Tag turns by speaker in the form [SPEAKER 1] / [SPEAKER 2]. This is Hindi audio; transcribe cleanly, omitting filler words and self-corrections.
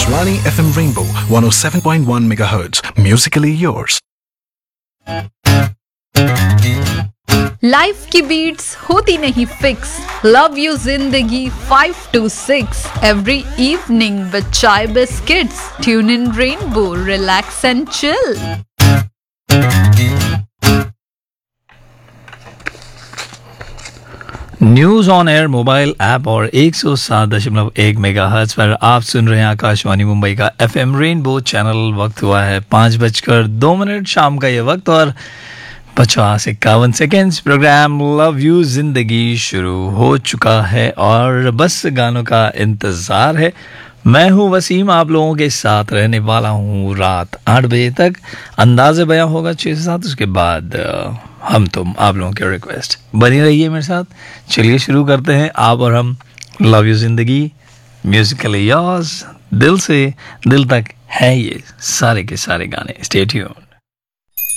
[SPEAKER 1] Akashvani FM Rainbow 107.1 MHz. Musically yours.
[SPEAKER 2] Life की बीट्स होती नहीं फिक्स. लव यू जिंदगी 5 to 6 एवरी इवनिंग विद चाय biscuits. Tune in rainbow, relax and chill.
[SPEAKER 3] News on air mobile app और 107.1 मेगाहर्ट्ज पर आप सुन रहे हैं आकाशवाणी मुंबई का एफएम रेनबो चैनल. वक्त हुआ है 5:02 शाम का ये वक्त और 50-51 सेकेंड्स. प्रोग्राम लव यू जिंदगी शुरू हो चुका है और बस गानों का इंतज़ार है. मैं हूं वसीम, आप लोगों के साथ रहने वाला हूं रात 8 बजे तक. अंदाज़े बयां होगा 6 से 7, उसके बाद हम तुम आप लोगों के रिक्वेस्ट. बनी रहिए मेरे साथ. चलिए शुरू करते हैं. आप और हम लव यू जिंदगी, म्यूजिकली योर्स. दिल से दिल तक है ये सारे के सारे गाने. Stay tuned.